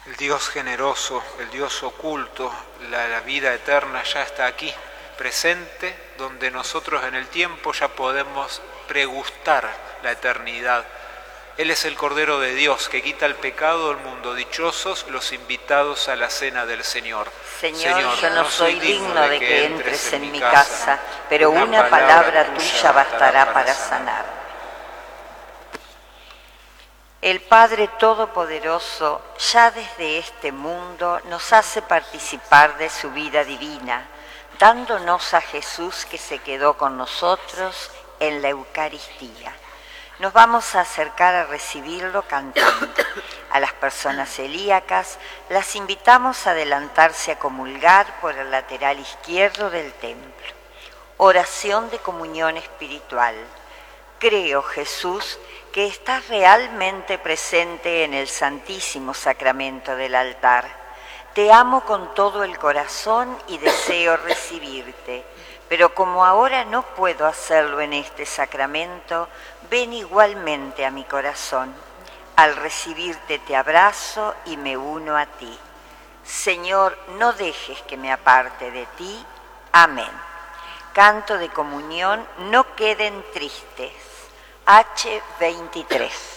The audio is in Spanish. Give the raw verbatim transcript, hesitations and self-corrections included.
El Dios generoso, el Dios oculto, la, la vida eterna ya está aquí, presente, donde nosotros en el tiempo ya podemos pregustar la eternidad. Él es el Cordero de Dios que quita el pecado del mundo. Dichosos los invitados a la cena del Señor. Señor, Señor yo no, no soy digno de que entres en mi casa, pero una, una palabra tuya bastará para sanar. El Padre Todopoderoso, ya desde este mundo, nos hace participar de su vida divina, dándonos a Jesús que se quedó con nosotros en la Eucaristía. Nos vamos a acercar a recibirlo cantando. A las personas celíacas las invitamos a adelantarse a comulgar por el lateral izquierdo del templo. Oración de comunión espiritual. Creo, Jesús, que estás realmente presente en el Santísimo Sacramento del altar. Te amo con todo el corazón y deseo recibirte, pero como ahora no puedo hacerlo en este sacramento, ven igualmente a mi corazón. Al recibirte te abrazo y me uno a ti. Señor, no dejes que me aparte de ti. Amén. Canto de comunión, no queden tristes. H veintitrés.